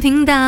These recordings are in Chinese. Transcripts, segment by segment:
频道。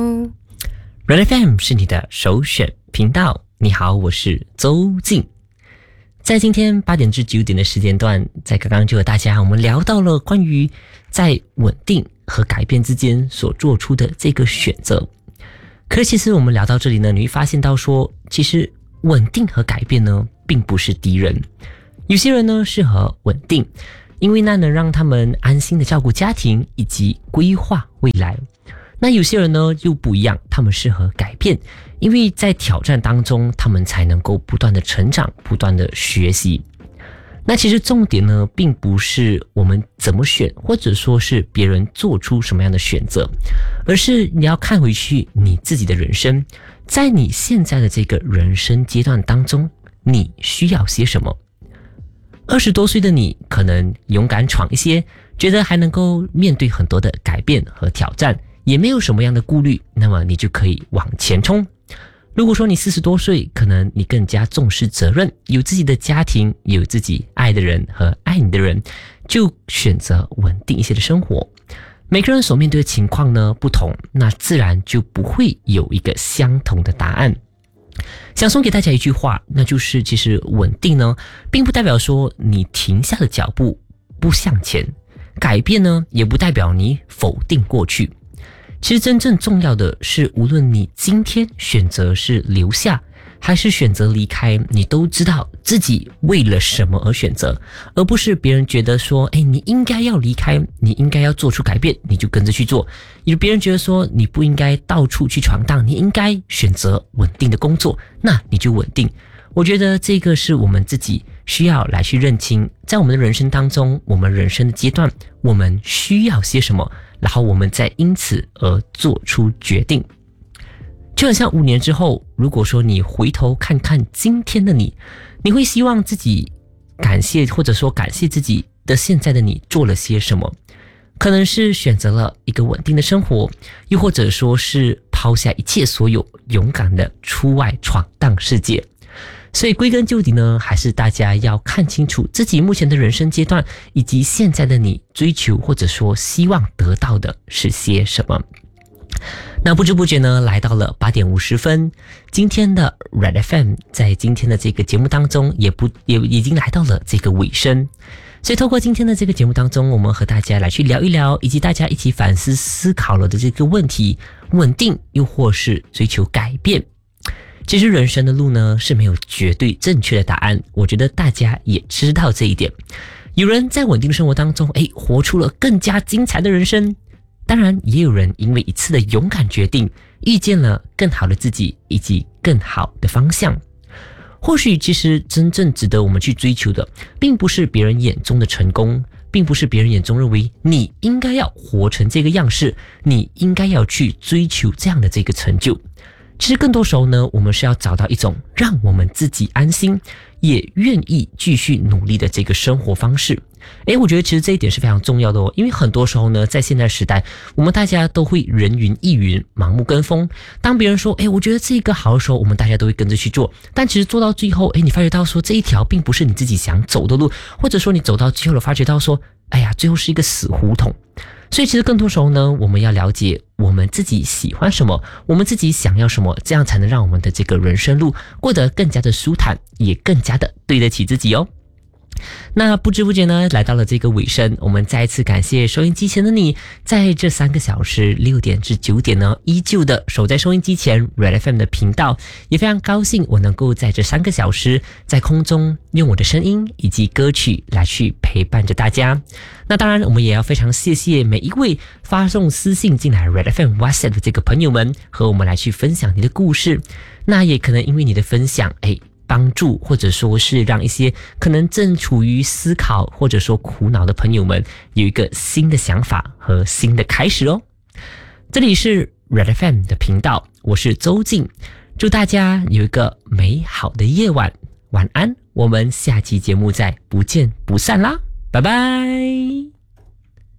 Red FM 是你的首选频道。你好，我是周静。在今天8点至9点的时间段，在刚刚就和大家我们聊到了关于在稳定和改变之间所做出的这个选择。可是其实我们聊到这里呢，你会发现到说，其实稳定和改变呢并不是敌人。有些人呢适合稳定，因为那能让他们安心的照顾家庭以及规划未来。那有些人呢又不一样，他们适合改变，因为在挑战当中他们才能够不断的成长，不断的学习。那其实重点呢并不是我们怎么选，或者说是别人做出什么样的选择，而是你要看回去你自己的人生，在你现在的这个人生阶段当中，你需要些什么。20多岁的你可能勇敢闯一些，觉得还能够面对很多的改变和挑战，也没有什么样的顾虑，那么你就可以往前冲。如果说你40多岁，可能你更加重视责任，有自己的家庭，有自己爱的人和爱你的人，就选择稳定一些的生活。每个人所面对的情况呢不同，那自然就不会有一个相同的答案。想送给大家一句话，那就是其实稳定呢并不代表说你停下了脚步不向前，改变呢也不代表你否定过去。其实真正重要的是，无论你今天选择是留下还是选择离开，你都知道自己为了什么而选择，而不是别人觉得说你应该要离开，你应该要做出改变，你就跟着去做。有别人觉得说你不应该到处去闯荡，你应该选择稳定的工作，那你就稳定。我觉得这个是我们自己需要来去认清，在我们的人生当中，我们人生的阶段，我们需要些什么，然后我们再因此而做出决定。就很像5年之后，如果说你回头看看今天的你，你会希望自己感谢，或者说感谢自己的现在的你做了些什么。可能是选择了一个稳定的生活，又或者说是抛下一切所有，勇敢的出外闯荡世界。所以归根究底呢，还是大家要看清楚自己目前的人生阶段，以及现在的你追求或者说希望得到的是些什么。那不知不觉呢，来到了8点50分，今天的 Red FM 在今天的这个节目当中也已经来到了这个尾声。所以透过今天的这个节目当中，我们和大家来去聊一聊，以及大家一起反思思考了的这个问题：稳定又或是追求改变。其实人生的路呢是没有绝对正确的答案，我觉得大家也知道这一点。有人在稳定的生活当中活出了更加精彩的人生，当然也有人因为一次的勇敢决定，遇见了更好的自己以及更好的方向。或许其实真正值得我们去追求的，并不是别人眼中的成功，并不是别人眼中认为你应该要活成这个样式，你应该要去追求这样的这个成就。其实更多时候呢，我们是要找到一种让我们自己安心，也愿意继续努力的这个生活方式。我觉得其实这一点是非常重要的哦，因为很多时候呢，在现在时代，我们大家都会人云亦云，盲目跟风。当别人说我觉得这个好的时候，我们大家都会跟着去做，但其实做到最后你发觉到说这一条并不是你自己想走的路，或者说你走到最后发觉到说最后是一个死胡同。所以其实更多时候呢，我们要了解我们自己喜欢什么，我们自己想要什么，这样才能让我们的这个人生路过得更加的舒坦，也更加的对得起自己哦。那不知不觉呢，来到了这个尾声，我们再一次感谢收音机前的你，在这3个小时6点至9点呢，依旧的守在收音机前 Red FM 的频道，也非常高兴我能够在这3个小时在空中用我的声音以及歌曲来去陪伴着大家。那当然我们也要非常谢谢每一位发送私信进来 Red FM WhatsApp 的这个朋友们，和我们来去分享你的故事。那也可能因为你的分享帮助，或者说是让一些可能正处于思考或者说苦恼的朋友们有一个新的想法和新的开始哦。这里是 Red FM 的频道，我是周静，祝大家有一个美好的夜晚，晚安，我们下期节目再不见不散啦，拜拜。